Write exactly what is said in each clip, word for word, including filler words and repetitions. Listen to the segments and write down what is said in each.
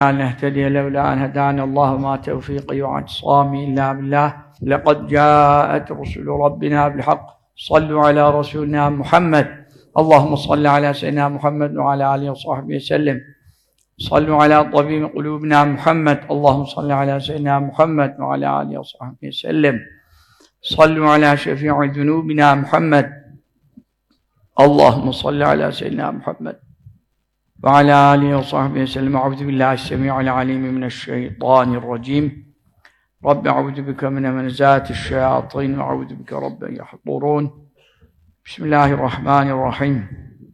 أن نهتدي لولا أن هدانا الله ما توفيقي واعتصامي إلا بالله لقد جاءت رسل ربنا بالحق صلوا على رسولنا محمد اللهم صل على سيدنا محمد وعلى آله وصحبه وسلم صلوا على طبيب قلوبنا محمد اللهم صل على سيدنا محمد وعلى آله وصحبه وسلم صلوا على شفيع ذنوبنا محمد اللهم صل على سيدنا محمد وعلى آله وصحبه وسلم. أعوذ بالله السميع العليم من الشيطان الرجيم. رب أعوذ بك من همزات الشياطين وأعوذ بك رب أن يحضرون. بسم الله الرحمن الرحيم.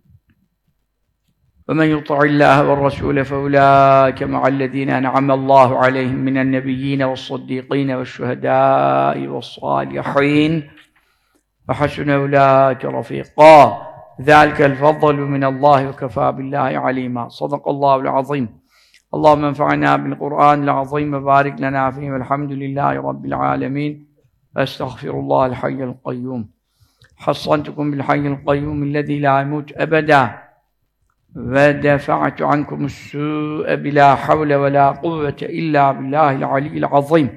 ومن يطع الله والرسول فأولئك مع الذين أنعم الله عليهم من النبيين والصديقين والشهداء والصالحين وحسن أولئك رفيقا. ذلك الفضل من الله وكفى بالله عليما. صدق الله العظيم. اللهم انفعنا بالقرآن العظيم وبارك لنا فيه والحمد لله رب العالمين. واستغفر الله الحي القيوم. حصنتكم بالحي القيوم الذي لا يموت أبدا ودفعت عنكم السوء بلا حول ولا قوة إلا بالله العلي العظيم.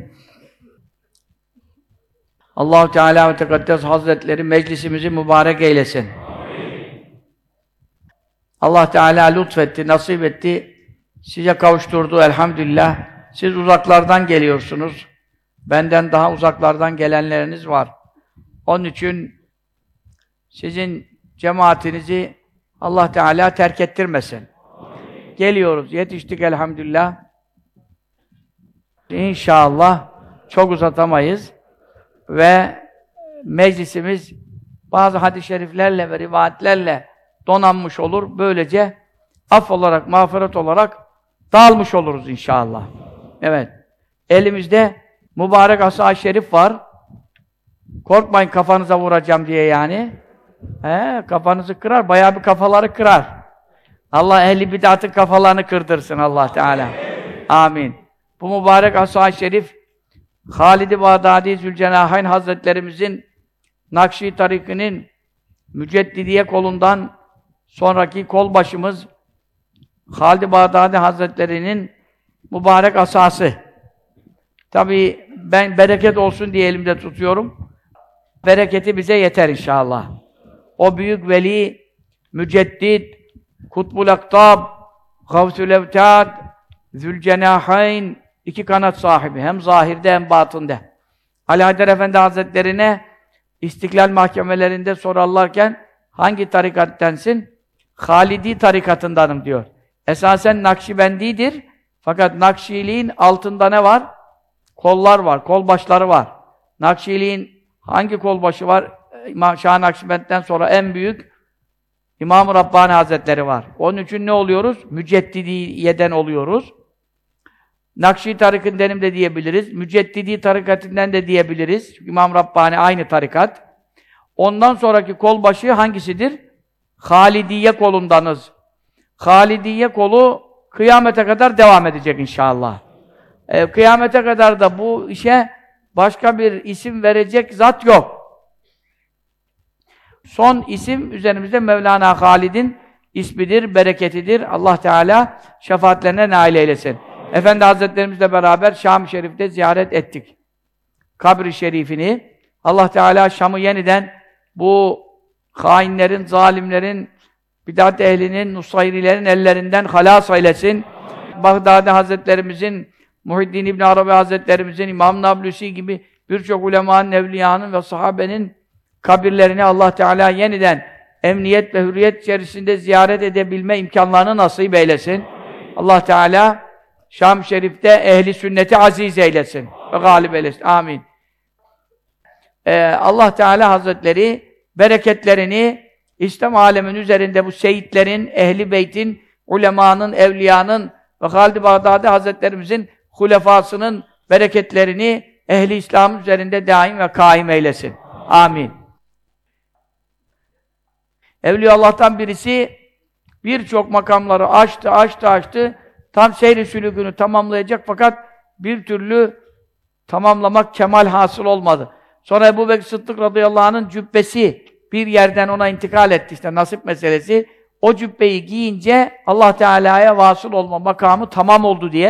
Allah-u Teala ve Tekaddes Hazretleri meclisimizi mübarek eylesin. Allah Teala lütfetti, nasip etti, size kavuşturdu elhamdülillah. Siz uzaklardan geliyorsunuz. Benden daha uzaklardan gelenleriniz var. Onun için sizin cemaatinizi Allah Teala terk ettirmesin. Geliyoruz, yetiştik elhamdülillah. İnşallah çok uzatamayız. Ve meclisimiz bazı hadis-i şeriflerle ve rivayetlerle donanmış olur. Böylece af olarak, mağfiret olarak dağılmış oluruz inşallah. Evet. Elimizde mübarek asa-i şerif var. Korkmayın kafanıza vuracağım diye yani. He, kafanızı kırar, bayağı bir kafaları kırar. Allah ehli bid'atın kafalarını kırdırsın Allah Teala. Amin. Bu mübarek asa-i şerif Halid-i Bağdadi Zülcenahayn Hazretlerimizin Nakşi tarikinin Müceddidiye kolundan sonraki kolbaşımız Halid-i Bağdadi Hazretleri'nin mübarek asası. Tabii ben bereket olsun diye elimde tutuyorum. Bereketi bize yeter inşallah. O büyük veli, müceddid, Kutbul Aktab, Gavsül Evtad, Zülcenahayn, iki kanat sahibi, hem zahirde hem batında. Ali Haydar Efendi Hazretlerine İstiklal mahkemelerinde sorarlarken hangi tarikattensin? Halidi tarikatındanım diyor. Esasen Nakşibendidir. Fakat Nakşiliğin altında ne var? Kollar var, kolbaşları var. Nakşiliğin hangi kolbaşı var? İmam Şah Nakşibend'den sonra en büyük İmam-ı Rabbani Hazretleri var. Onun için ne oluyoruz? Müceddidiyeden oluyoruz. Nakşi tarikındenim de diyebiliriz. Müceddidi tarikatinden de diyebiliriz. İmam Rabbani aynı tarikat. Ondan sonraki kolbaşı hangisidir? Halidiye kolundanız. Halidiye kolu kıyamete kadar devam edecek inşallah. Ee, kıyamete kadar da bu işe başka bir isim verecek zat yok. Son isim üzerimizde Mevlana Halid'in ismidir, bereketidir. Allah Teala şefaatlerine nail eylesin. Efendi Hazretlerimizle beraber Şam-ı Şerif'te ziyaret ettik. Kabri şerifini. Allah Teala Şam'ı yeniden bu hainlerin, zalimlerin, bid'at ehlinin, nusayrilerin ellerinden halas eylesin. Bağdadi Hazretlerimizin, Muhiddin İbn Arabi Hazretlerimizin, İmam Nablusi gibi birçok ulemanın, evliyanın ve sahabenin kabirlerini Allah Teala yeniden emniyet ve hürriyet içerisinde ziyaret edebilme imkanlarını nasip eylesin. Allah Teala Şam-ı Şerif'te ehli sünneti aziz eylesin ve galip eylesin. Amin. Ee, Allah Teala Hazretleri bereketlerini İslam alemin üzerinde bu seyitlerin, ehli beytin, ulemanın, evliyanın ve Halid-i Bağdadi Hazretlerimizin hulefasının bereketlerini ehli İslam üzerinde daim ve kaim eylesin. Amin. Evliya Allah'tan birisi birçok makamları açtı, açtı, açtı. Tam seyr-i sülûkünü tamamlayacak fakat bir türlü tamamlamak kemal hasıl olmadı. Sonra Ebu Bekir Sıddık radıyallahu anh'ın cübbesi bir yerden ona intikal etti. İşte nasip meselesi. o cübbeyi giyince Allah Teala'ya vasıl olma makamı tamam oldu diye